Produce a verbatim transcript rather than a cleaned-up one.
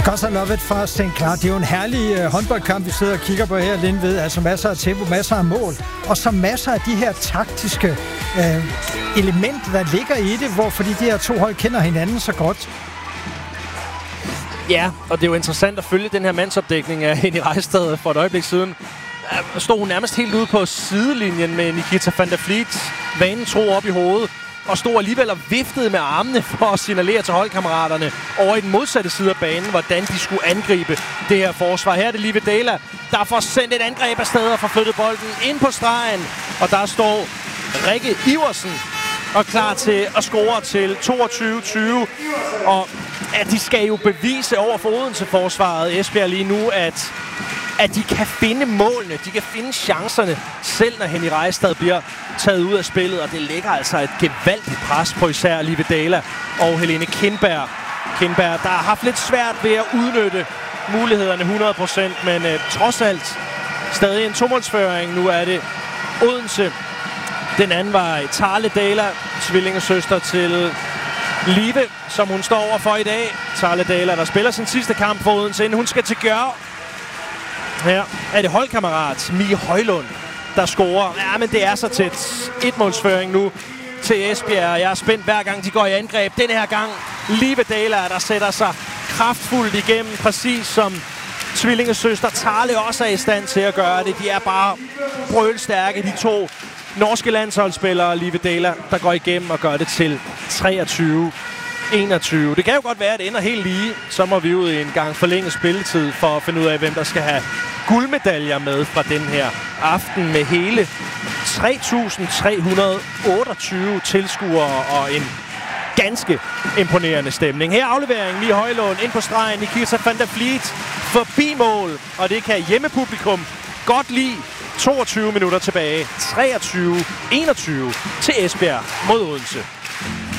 Because I love it fra Saint Cloud. Det er jo en herlig uh, håndboldkamp, vi sidder og kigger på her, Lindved. Altså masser af tempo, masser af mål. Og så masser af de her taktiske uh, elementer, der ligger i det, hvor fordi de her to hold kender hinanden så godt. Ja, og det er jo interessant at følge den her mandsopdækning af Henny Reistad for et øjeblik siden. Stod hun nærmest helt ude på sidelinjen med Nikita van der Vliet, vanen tro op i hovedet, og stod alligevel og viftede med armene for at signalere til holdkammeraterne over i den modsatte side af banen, hvordan de skulle angribe det her forsvar. Her er det Live Dela, der får sendt et angreb afsted og får flyttet bolden ind på stregen. Og der står Rikke Iversen og klar til at score til toogtyve tyve. Og ja, de skal jo bevise over for Odense-forsvaret, Esbjerg, lige nu, at at de kan finde målene, de kan finde chancerne, selv når Henny Reistad bliver taget ud af spillet, og det lægger altså et gevaldigt pres på især Live Dela og Helene Kindberg. Kindberg, der har haft lidt svært ved at udnytte mulighederne hundrede procent, men øh, trods alt stadig en tomålsføring. Nu er det Odense. Den anden var Tarle Dela, tvillingesøster til Live, som hun står over for i dag. Tarle Dela, der spiller sin sidste kamp for Odense, inden hun skal til Gør. Her er det holdkammerat Mie Højlund, der scorer. Ja, men det er så tæt. Et-målsføring nu til Esbjerg. Jeg er spændt hver gang, de går i angreb. Den her gang Live Dela, der sætter sig kraftfuldt igennem, præcis som tvillingesøster Tarle også er i stand til at gøre det. De er bare brølstærke, de to norske landsholdsspillere. Live Dela, der går igennem og gør det til treogtyve enogtyve. Det kan jo godt være, at det ender helt lige. Så må vi ud i en gang forlænget spilletid for at finde ud af, hvem der skal have guldmedaljer med fra den her aften med hele tre tusind tre hundrede otteogtyve tilskuere og en ganske imponerende stemning. Her aflevering Mie Højlund ind på stregen. Nikita van der Vliet forbi mål, og det kan hjemmepublikum godt lide. toogtyve minutter tilbage. treogtyve enogtyve til Esbjerg mod Odense.